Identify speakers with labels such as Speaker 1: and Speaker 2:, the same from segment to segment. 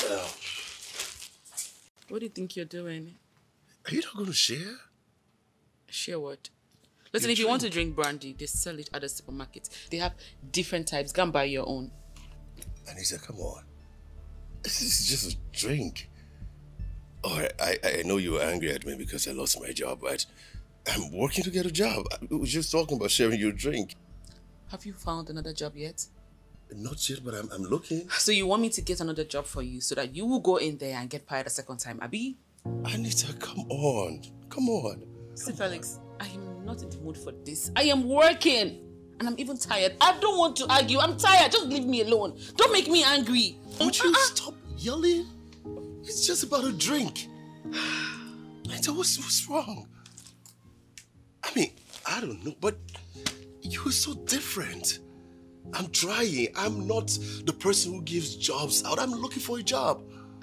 Speaker 1: What do you think you're doing?
Speaker 2: Are you not going to share?
Speaker 1: Share what? Listen, if you want to drink brandy, they sell it at the supermarket. They have different types. Go and buy your own.
Speaker 2: Anita, come on. This is just a drink. Oh, I know you were angry at me because I lost my job, but I'm working to get a job. We were just talking about sharing your drink.
Speaker 1: Have you found another job yet?
Speaker 2: Not yet, but I'm looking.
Speaker 1: So you want me to get another job for you so that you will go in there and get fired a second time, Abby?
Speaker 2: Anita, come on. Come on.
Speaker 1: See, Felix, I am not in the mood for this. I am working. And I'm even tired. I don't want to argue. I'm tired. Just leave me alone. Don't make me angry.
Speaker 2: Would you stop yelling? It's just about a drink. Anita, what's wrong? I mean, I don't know, but you're so different. I'm trying. I'm not the person who gives jobs out. I'm looking for a job.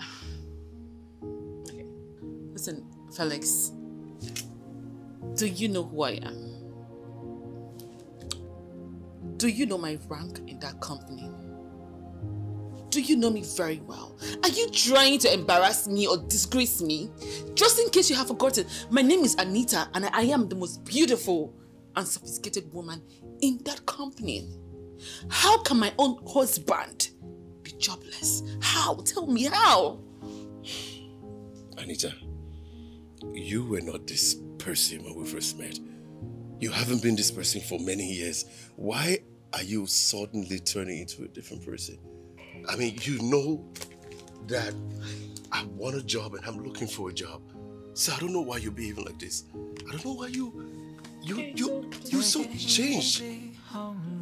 Speaker 1: Okay. Listen, Felix. Do you know who I am? Do you know my rank in that company? Do you know me very well? Are you trying to embarrass me or disgrace me? Just in case you have forgotten, my name is Anita and I am the most beautiful and sophisticated woman in that company. How can my own husband be jobless? How? Tell me how?
Speaker 2: Anita, you were not this person when we first met. You haven't been this person for many years. Why are you suddenly turning into a different person? I mean, you know that I want a job and I'm looking for a job. So I don't know why you're behaving like this. I don't know why you're so changed.